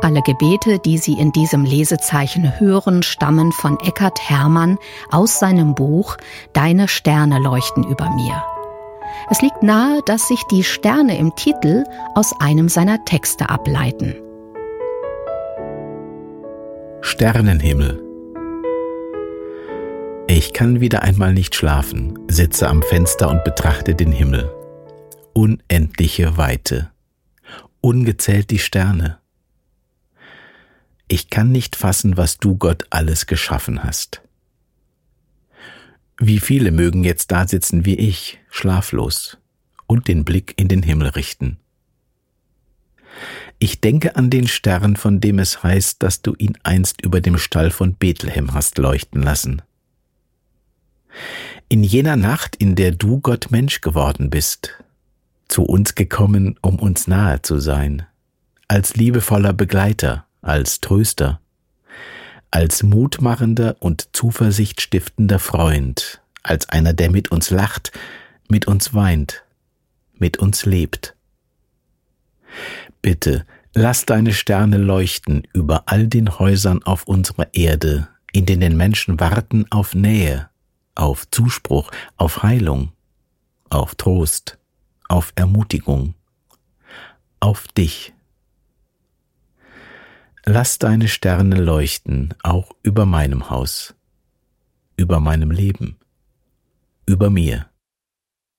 Alle Gebete, die Sie in diesem Lesezeichen hören, stammen von Eckhard Hermann aus seinem Buch »Deine Sterne leuchten über mir«. Es liegt nahe, dass sich die Sterne im Titel aus einem seiner Texte ableiten. Sternenhimmel. Ich kann wieder einmal nicht schlafen, sitze am Fenster und betrachte den Himmel. Unendliche Weite. Ungezählt die Sterne. Ich kann nicht fassen, was du, Gott, alles geschaffen hast. Wie viele mögen jetzt da sitzen wie ich, schlaflos, und den Blick in den Himmel richten. Ich denke an den Stern, von dem es heißt, dass du ihn einst über dem Stall von Bethlehem hast leuchten lassen. In jener Nacht, in der du, Gott, Mensch geworden bist, zu uns gekommen, um uns nahe zu sein, als liebevoller Begleiter, als Tröster, als mutmachender und zuversichtstiftender Freund, als einer, der mit uns lacht, mit uns weint, mit uns lebt. Bitte, lass deine Sterne leuchten über all den Häusern auf unserer Erde, in denen Menschen warten auf Nähe, auf Zuspruch, auf Heilung, auf Trost, auf Ermutigung, auf dich. Lass deine Sterne leuchten, auch über meinem Haus, über meinem Leben, über mir.